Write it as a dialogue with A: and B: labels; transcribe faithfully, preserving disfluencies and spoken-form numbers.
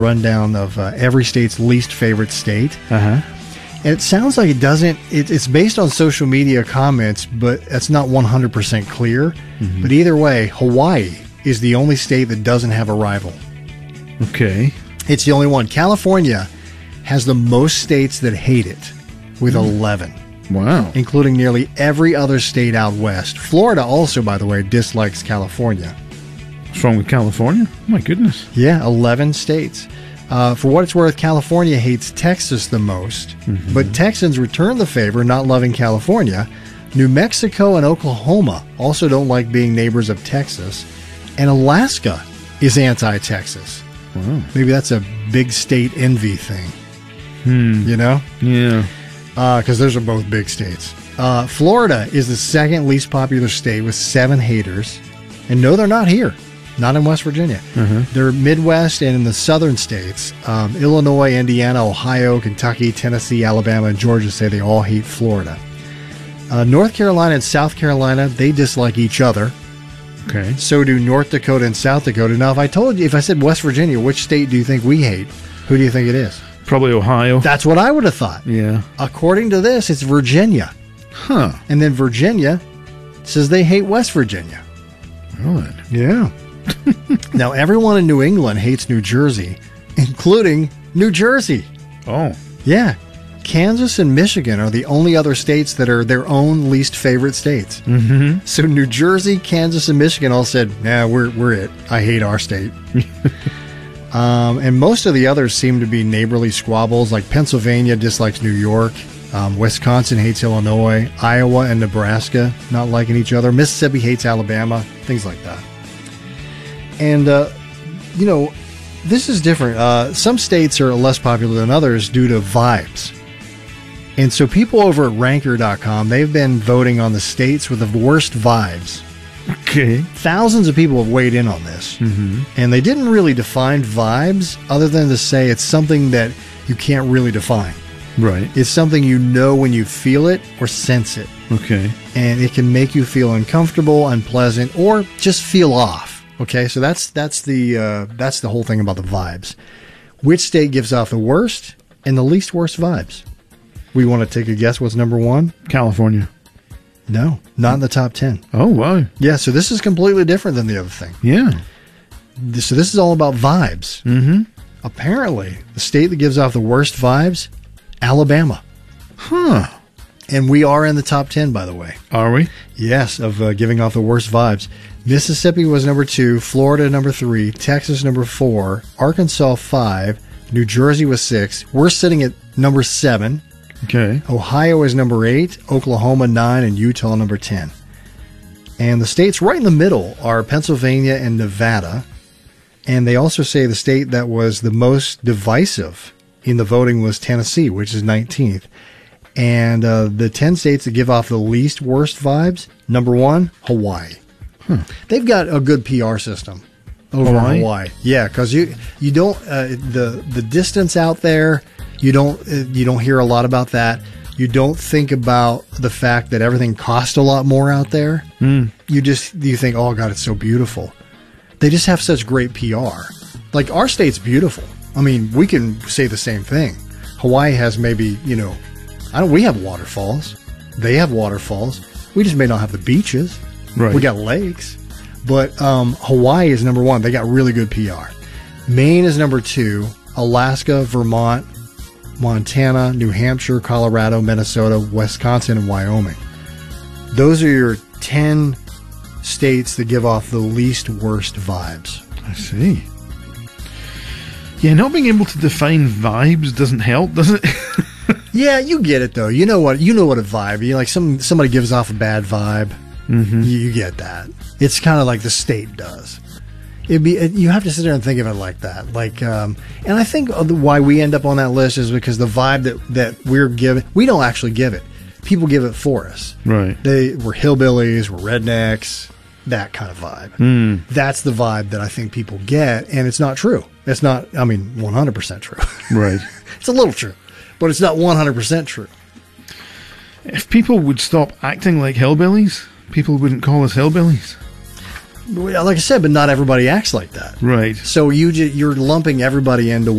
A: rundown of uh, every state's least favorite state.
B: Uh-huh.
A: And it sounds like it doesn't, it, it's based on social media comments, but that's not one hundred percent clear. Mm-hmm. But either way, Hawaii is the only state that doesn't have a rival.
B: Okay.
A: It's the only one. California has the most states that hate it, with mm. eleven.
B: Wow.
A: Including nearly every other state out west. Florida also, by the way, dislikes California.
B: What's wrong with California? My goodness.
A: Yeah, eleven states. Uh, for what it's worth, California hates Texas the most, mm-hmm. but Texans return the favor, not loving California. New Mexico and Oklahoma also don't like being neighbors of Texas, and Alaska is anti-Texas.
B: Wow.
A: Maybe that's a big state envy thing.
B: Hmm.
A: You know?
B: Yeah.
A: Because uh, those are both big states. Uh, Florida is the second least popular state with seven haters, and no, they're not here. Not in West Virginia.
B: Uh-huh.
A: They're Midwest and in the southern states. Um, Illinois, Indiana, Ohio, Kentucky, Tennessee, Alabama, and Georgia say they all hate Florida. Uh, North Carolina and South Carolina, they dislike each other.
B: Okay.
A: So do North Dakota and South Dakota. Now, if I told you, if I said West Virginia, which state do you think we hate? Who do you think it is?
B: Probably Ohio.
A: That's what I would have thought.
B: Yeah.
A: According to this, it's Virginia.
B: Huh.
A: And then Virginia says they hate West Virginia.
B: Good.
A: Yeah. Now, everyone in New England hates New Jersey, including New Jersey.
B: Oh.
A: Yeah. Kansas and Michigan are the only other states that are their own least favorite states.
B: Mm-hmm.
A: So New Jersey, Kansas, and Michigan all said, nah, we're, we're it. I hate our state. um, and most of the others seem to be neighborly squabbles, like Pennsylvania dislikes New York. Um, Wisconsin hates Illinois. Iowa and Nebraska not liking each other. Mississippi hates Alabama. Things like that. And, uh, you know, this is different. Uh, some states are less popular than others due to vibes. And so people over at ranker dot com, they've been voting on the states with the worst vibes.
B: Okay.
A: Thousands of people have weighed in on this.
B: Mm-hmm.
A: And they didn't really define vibes other than to say it's something that you can't really define.
B: Right.
A: It's something you know when you feel it or sense it.
B: Okay.
A: And it can make you feel uncomfortable, unpleasant, or just feel off. Okay, so that's that's the uh, that's the whole thing about the vibes. Which state gives off the worst and the least worst vibes? We want to take a guess. What's number one?
B: California.
A: No, not in the top ten.
B: Oh, wow.
A: Yeah, so this is completely different than the other thing.
B: Yeah.
A: So this is all about vibes.
B: Mm-hmm.
A: Apparently, the state that gives off the worst vibes, Alabama.
B: Huh.
A: And we are in the top ten, by the way.
B: Are we?
A: Yes, of uh, giving off the worst vibes. Mississippi was number two, Florida number three, Texas number four, Arkansas five, New Jersey was six. We're sitting at number seven.
B: Okay.
A: Ohio is number eight, Oklahoma nine, and Utah number ten. And the states right in the middle are Pennsylvania and Nevada. And they also say the state that was the most divisive in the voting was Tennessee, which is nineteenth. And uh, the ten states that give off the least worst vibes, number one, Hawaii.
B: Huh.
A: They've got a good P R system over
B: Hawaii?
A: in Hawaii. Yeah, because you you don't uh, the the distance out there. You don't uh, you don't hear a lot about that. You don't think about the fact that everything costs a lot more out there.
B: Mm.
A: You just you think, oh God, it's so beautiful. They just have such great P R. Like our state's beautiful. I mean, we can say the same thing. Hawaii has maybe you know, I don't. We have waterfalls. They have waterfalls. We just may not have the beaches.
B: Right.
A: We got lakes, but um, Hawaii is number one. They got really good P R. Maine is number two. Alaska, Vermont, Montana, New Hampshire, Colorado, Minnesota, Wisconsin, and Wyoming. Those are your ten states that give off the least worst vibes.
B: I see. Yeah, not being able to define vibes doesn't help, does it?
A: Yeah, you get it though. You know what? You know what a vibe. You like some somebody gives off a bad vibe.
B: Mm-hmm.
A: You, you get that. It's kind of like the state does. It'd be you have to sit there and think of it like that. Like, um, and I think why we end up on that list is because the vibe that that we're giving, we don't actually give it. People give it for us.
B: Right.
A: They we're hillbillies, we're rednecks, that kind of vibe.
B: Mm.
A: That's the vibe that I think people get, and it's not true. It's not. I mean, one hundred percent true.
B: Right.
A: It's a little true, but it's not one hundred percent true.
B: If people would stop acting like hillbillies, people wouldn't call us hillbillies.
A: Like I said, but not everybody acts like that.
B: Right.
A: So you ju- you're lumping everybody into